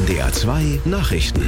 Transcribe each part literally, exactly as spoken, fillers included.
N D R zwei Nachrichten.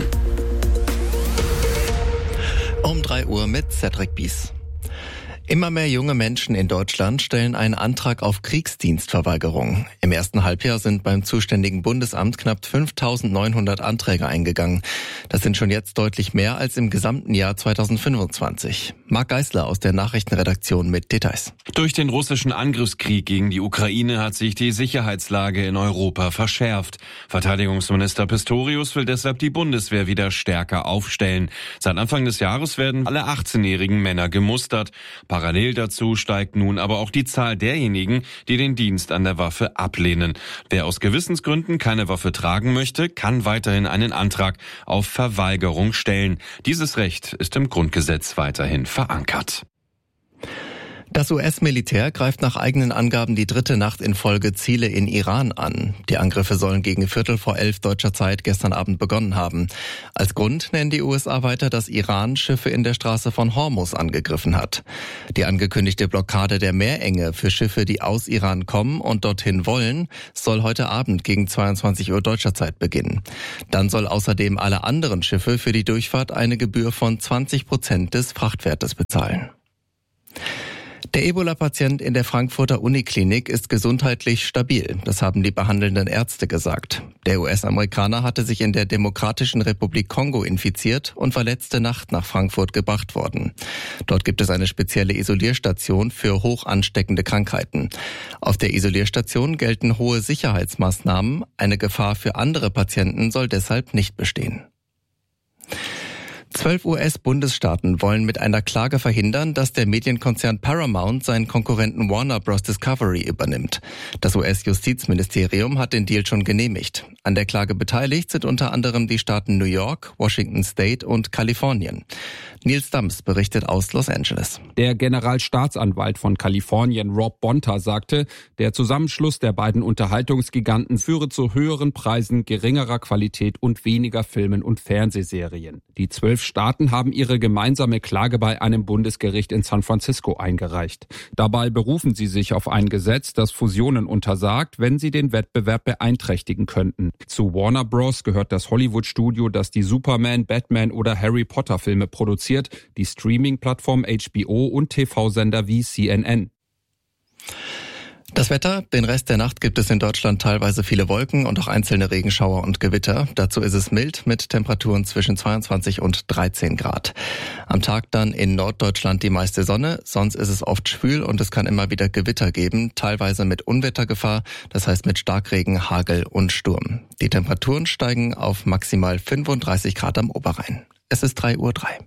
Um drei Uhr mit Cedric Bies. Immer mehr junge Menschen in Deutschland stellen einen Antrag auf Kriegsdienstverweigerung. Im ersten Halbjahr sind beim zuständigen Bundesamt knapp fünftausendneunhundert Anträge eingegangen. Das sind schon jetzt deutlich mehr als im gesamten Jahr zweitausendfünfundzwanzig. Marc Geisler aus der Nachrichtenredaktion mit Details. Durch den russischen Angriffskrieg gegen die Ukraine hat sich die Sicherheitslage in Europa verschärft. Verteidigungsminister Pistorius will deshalb die Bundeswehr wieder stärker aufstellen. Seit Anfang des Jahres werden alle achtzehnjährigen Männer gemustert. Parallel dazu steigt nun aber auch die Zahl derjenigen, die den Dienst an der Waffe ablehnen. Wer aus Gewissensgründen keine Waffe tragen möchte, kann weiterhin einen Antrag auf Verweigerung stellen. Dieses Recht ist im Grundgesetz weiterhin verankert. Das U S-Militär greift nach eigenen Angaben die dritte Nacht in Folge Ziele in Iran an. Die Angriffe sollen gegen Viertel vor elf deutscher Zeit gestern Abend begonnen haben. Als Grund nennen die U S A weiter, dass Iran Schiffe in der Straße von Hormuz angegriffen hat. Die angekündigte Blockade der Meerenge für Schiffe, die aus Iran kommen und dorthin wollen, soll heute Abend gegen zweiundzwanzig Uhr deutscher Zeit beginnen. Dann soll außerdem alle anderen Schiffe für die Durchfahrt eine Gebühr von zwanzig Prozent des Frachtwertes bezahlen. Der Ebola-Patient in der Frankfurter Uniklinik ist gesundheitlich stabil. Das haben die behandelnden Ärzte gesagt. Der U S-Amerikaner hatte sich in der Demokratischen Republik Kongo infiziert und war letzte Nacht nach Frankfurt gebracht worden. Dort gibt es eine spezielle Isolierstation für hoch ansteckende Krankheiten. Auf der Isolierstation gelten hohe Sicherheitsmaßnahmen. Eine Gefahr für andere Patienten soll deshalb nicht bestehen. Zwölf U S-Bundesstaaten wollen mit einer Klage verhindern, dass der Medienkonzern Paramount seinen Konkurrenten Warner Bros. Discovery übernimmt. Das U S-Justizministerium hat den Deal schon genehmigt. An der Klage beteiligt sind unter anderem die Staaten New York, Washington State und Kalifornien. Nils Dams berichtet aus Los Angeles. Der Generalstaatsanwalt von Kalifornien, Rob Bonta, sagte, der Zusammenschluss der beiden Unterhaltungsgiganten führe zu höheren Preisen, geringerer Qualität und weniger Filmen und Fernsehserien. Die zwölf Staaten haben ihre gemeinsame Klage bei einem Bundesgericht in San Francisco eingereicht. Dabei berufen sie sich auf ein Gesetz, das Fusionen untersagt, wenn sie den Wettbewerb beeinträchtigen könnten. Zu Warner Bros. Gehört das Hollywood-Studio, das die Superman, Batman oder Harry Potter-Filme produziert, die Streaming-Plattform H B O und T V-Sender wie C N N. Das Wetter, den Rest der Nacht gibt es in Deutschland teilweise viele Wolken und auch einzelne Regenschauer und Gewitter. Dazu ist es mild mit Temperaturen zwischen zweiundzwanzig und dreizehn Grad. Am Tag dann in Norddeutschland die meiste Sonne, sonst ist es oft schwül und es kann immer wieder Gewitter geben, teilweise mit Unwettergefahr, das heißt mit Starkregen, Hagel und Sturm. Die Temperaturen steigen auf maximal fünfunddreißig Grad am Oberrhein. Es ist drei Uhr drei.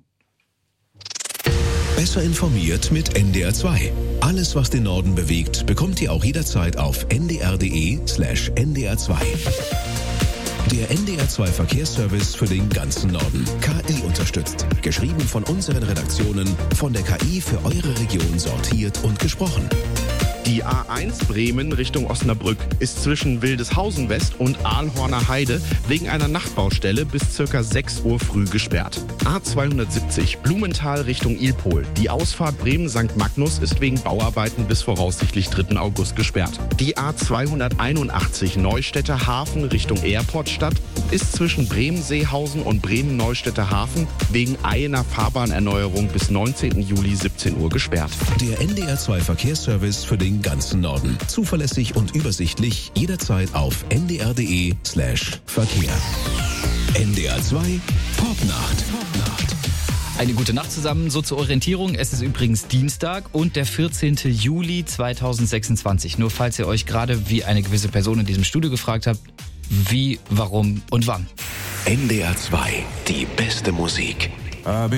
Besser informiert mit N D R zwei. Alles, was den Norden bewegt, bekommt ihr auch jederzeit auf n d r punkt d e slash n d r zwei. Der N D R zwei Verkehrsservice für den ganzen Norden. K I unterstützt. Geschrieben von unseren Redaktionen, von der K I für eure Region sortiert und gesprochen. Die A eins Bremen Richtung Osnabrück ist zwischen Wildeshausen West und Aalhorner Heide wegen einer Nachtbaustelle bis circa sechs Uhr früh gesperrt. A zweihundertsiebzig Blumenthal Richtung Ilpol. Die Ausfahrt Bremen-Sankt Magnus ist wegen Bauarbeiten bis voraussichtlich dritten August gesperrt. Die A zweihunderteinundachtzig Neustädter Hafen Richtung Airportstadt ist zwischen Bremen-Seehausen und Bremen-Neustädter Hafen wegen einer Fahrbahnerneuerung bis neunzehnten Juli siebzehn Uhr gesperrt. Der N D R zwei Verkehrsservice für den ganzen Norden. Zuverlässig und übersichtlich jederzeit auf n d r punkt d e slash Verkehr. N D R zwei Popnacht. Popnacht. Eine gute Nacht zusammen, so zur Orientierung. Es ist übrigens Dienstag und der vierzehnten Juli zweitausendsechsundzwanzig. Nur falls ihr euch gerade wie eine gewisse Person in diesem Studio gefragt habt, wie, warum und wann. N D R zwei, die beste Musik.